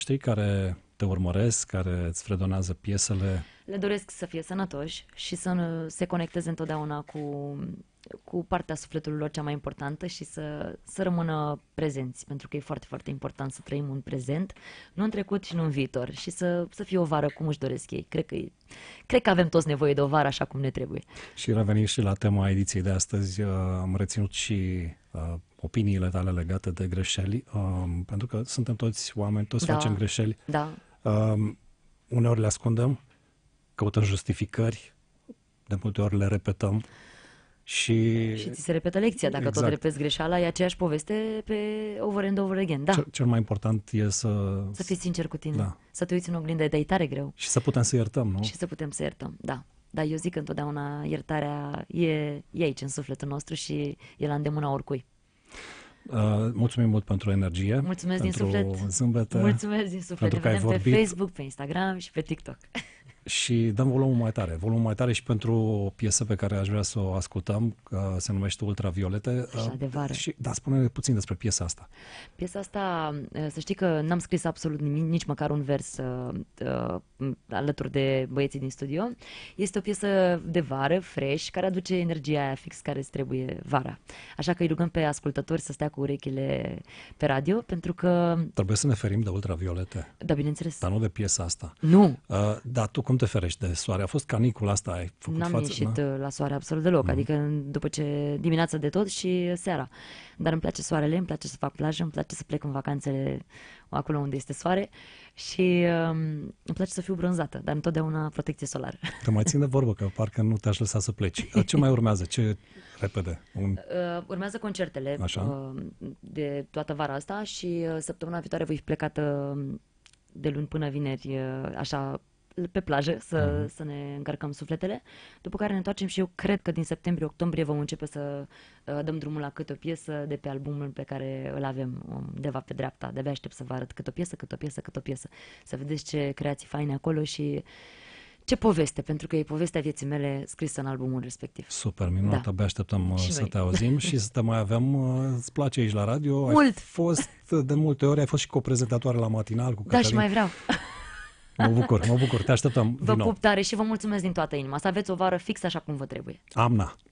Știi, care te urmăresc, care îți fredonează piesele. Le doresc să fie sănătoși și să se conecteze întotdeauna cu partea sufletului lor cea mai importantă și să rămână prezenți, pentru că e foarte, foarte important să trăim în prezent, nu în trecut și nu în viitor, și să fie o vară cum își doresc ei. Cred că avem toți nevoie de o vară așa cum ne trebuie. Și reveni și la tema ediției de astăzi, am reținut și opiniile tale legate de greșeli, pentru că suntem toți oameni, toți facem greșeli. Da. Uneori le ascundem, căutăm justificări, de multe ori le repetăm. Și ți se repetă lecția. Dacă tot repeți greșeala, e aceeași poveste pe over and over again. Da. Cel mai important e să fii sincer cu tine, da. Să te uiți în oglindă, de-ai tare greu. Și să putem să iertăm, nu? Și să putem să iertăm, da. Dar eu zic că întotdeauna iertarea e aici, în sufletul nostru, și e la îndemâna oricui. Mulțumim mult pentru energie. Mulțumesc pentru din suflet. Zâmbete. Mulțumesc din suflet. Ne vedem pe Facebook, pe Instagram și pe TikTok. Și dăm volumul mai tare și pentru o piesă pe care aș vrea să o ascultăm, se numește Ultraviolete. Așa, de vară. Și, da, spune puțin despre piesa asta. Piesa asta, să știi că n-am scris absolut nimic, nici măcar un vers alături de băieții din studio. Este o piesă de vară, fresh, care aduce energia aia fix care îți trebuie vara. Așa că îi rugăm pe ascultători să stea cu urechile pe radio, pentru că... Trebuie să ne ferim de ultraviolete. Da, bineînțeles. Dar nu de piesa asta. Nu. Da, tu cum te ferești de soare? A fost canicula asta, ai făcut N-am față? ieșit la soare absolut deloc, adică după ce dimineața de tot și seara. Dar îmi place soarele, îmi place să fac plajă, îmi place să plec în vacanțele acolo unde este soare și îmi place să fiu bronzată, dar întotdeauna protecție solară. Te mai țin de vorbă, că parcă nu te-aș lăsa să pleci. Ce mai urmează? Ce repede? Urmează concertele de toată vara asta și săptămâna viitoare voi fi plecată de luni până vineri, așa, pe plajă, să ne încărcăm sufletele, după care ne întoarcem și eu cred că din septembrie-octombrie vom începe să dăm drumul la câte o piesă de pe albumul pe care îl avem undeva pe dreapta. De-abia aștept să vă arăt câte o piesă, să vedeți ce creații faine acolo și ce poveste, pentru că e povestea vieții mele scrisă în albumul respectiv. Super, minunat, abia așteptăm să te auzim și să te mai avem. Îți place aici la radio? Mult! Ai fost de multe ori, ai fost și coprezentatoare la matinal cu Cătălin. Da, și mai vreau. Mă bucur, te așteptăm din nou. Vă pup tare și vă mulțumesc din toată inima. Să aveți o vară fix așa cum vă trebuie. Amna!